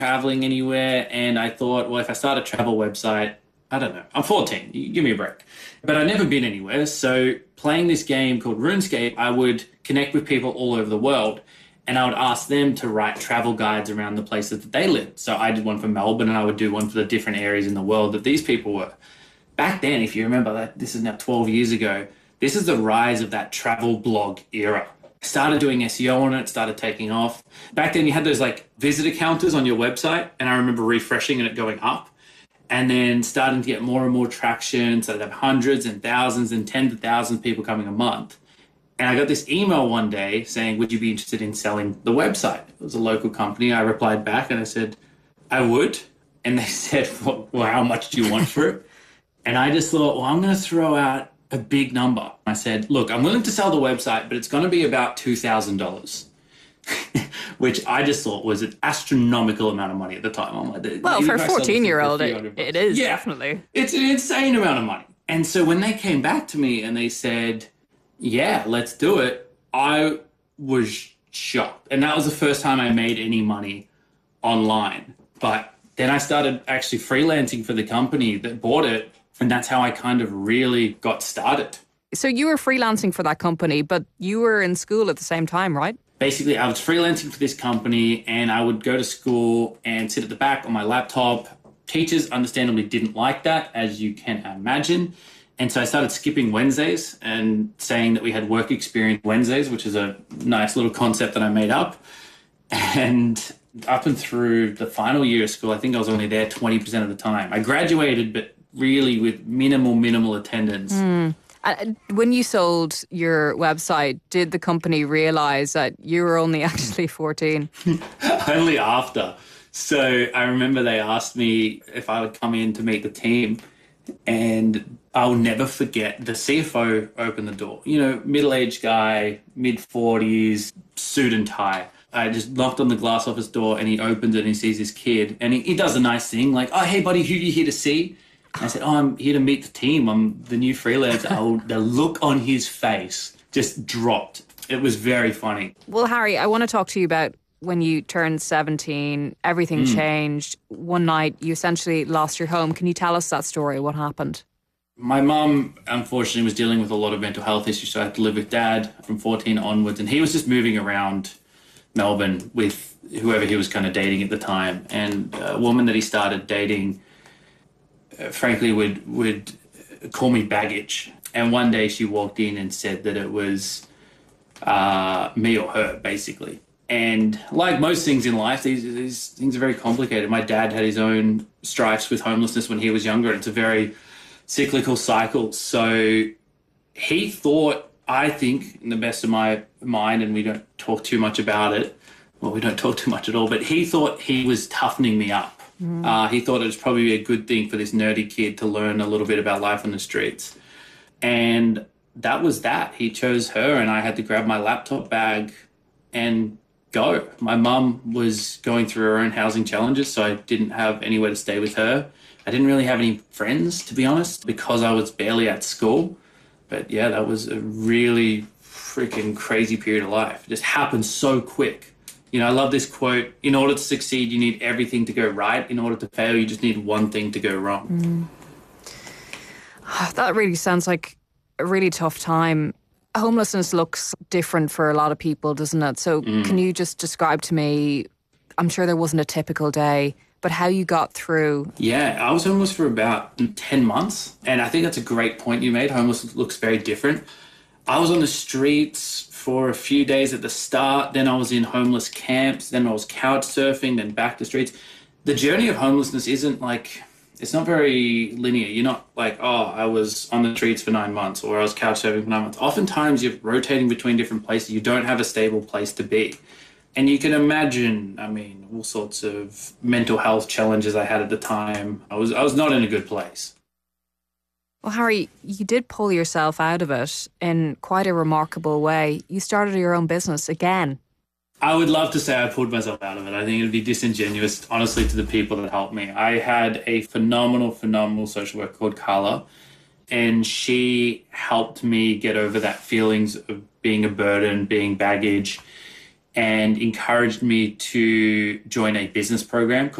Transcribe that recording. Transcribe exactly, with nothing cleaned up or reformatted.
traveling anywhere. And I thought, well, if I start a travel website, I don't know, I'm fourteen, you give me a break. But I'd never been anywhere. So playing this game called RuneScape, I would connect with people all over the world. And I would ask them to write travel guides around the places that they lived. So I did one for Melbourne, and I would do one for the different areas in the world that these people were. Back then, if you remember, that this is now twelve years ago, this is the rise of that travel blog era. I started doing S E O on it, started taking off. Back then, you had those like visitor counters on your website, and I remember refreshing and it going up. And then starting to get more and more traction. So I'd have hundreds and thousands and tens of thousands of people coming a month. And I got this email one day saying, would you be interested in selling the website? It was a local company. I replied back and I said, I would. And they said, well, well how much do you want for it? And I just thought, well, I'm going to throw out a big number. I said, look, I'm willing to sell the website, but it's going to be about two thousand dollars. Which I just thought was an astronomical amount of money at the time. I'm like, well, for a fourteen-year-old, it, it is, yeah, definitely. It's an insane amount of money. And so when they came back to me and they said, yeah, let's do it, I was shocked. And that was the first time I made any money online. But then I started actually freelancing for the company that bought it, and that's how I kind of really got started. So you were freelancing for that company, but you were in school at the same time, right? Basically, I was freelancing for this company, and I would go to school and sit at the back on my laptop. Teachers understandably didn't like that, as you can imagine. And so I started skipping Wednesdays and saying that we had work experience Wednesdays, which is a nice little concept that I made up. And up and through the final year of school, I think I was only there twenty percent of the time. I graduated, but really with minimal, minimal attendance. Mm. Uh, when you sold your website, did the company realize that you were only actually fourteen? Only after. So I remember they asked me if I would come in to meet the team, and I'll never forget the C F O opened the door. You know, middle-aged guy, mid-forties, suit and tie. I just knocked on the glass office door, and he opens it and he sees this kid, and he, he does a nice thing like, oh, hey, buddy, who are you here to see? I said, oh, I'm here to meet the team. I'm the new freelancer. Oh, the look on his face just dropped. It was very funny. Well, Harry, I want to talk to you about when you turned seventeen, everything mm. changed. One night, you essentially lost your home. Can you tell us that story? What happened? My mum, unfortunately, was dealing with a lot of mental health issues, so I had to live with Dad from fourteen onwards, and he was just moving around Melbourne with whoever he was kind of dating at the time. And a woman that he started dating Uh, frankly, would would call me baggage. And one day she walked in and said that it was uh, me or her, basically. And like most things in life, these, these things are very complicated. My dad had his own strifes with homelessness when he was younger, and it's a very cyclical cycle. So he thought, I think, in the best of my mind, and we don't talk too much about it, well, we don't talk too much at all, but he thought he was toughening me up. Mm. Uh, he thought it was probably a good thing for this nerdy kid to learn a little bit about life on the streets. And that was that. He chose her, and I had to grab my laptop bag and go. My mum was going through her own housing challenges, so I didn't have anywhere to stay with her. I didn't really have any friends, to be honest, because I was barely at school. But yeah, that was a really freaking crazy period of life. It just happened so quick. You know, I love this quote, in order to succeed, you need everything to go right. In order to fail, you just need one thing to go wrong. Mm. That really sounds like a really tough time. Homelessness looks different for a lot of people, doesn't it? So mm. can you just describe to me, I'm sure there wasn't a typical day, but how you got through? Yeah, I was homeless for about ten months. And I think that's a great point you made. Homeless looks very different. I was on the streets for a few days at the start. Then I was in homeless camps. Then I was couch surfing, then back to streets. The journey of homelessness isn't like, it's not very linear. You're not like, oh, I was on the streets for nine months or I was couch surfing for nine months. Oftentimes you're rotating between different places. You don't have a stable place to be. And you can imagine, I mean, all sorts of mental health challenges I had at the time. I was I was not in a good place. Well, Harry, you did pull yourself out of it in quite a remarkable way. You started your own business again. I would love to say I pulled myself out of it. I think it would be disingenuous, honestly, to the people that helped me. I had a phenomenal, phenomenal social worker called Carla, and she helped me get over that feelings of being a burden, being baggage. and encouraged me to join a business program called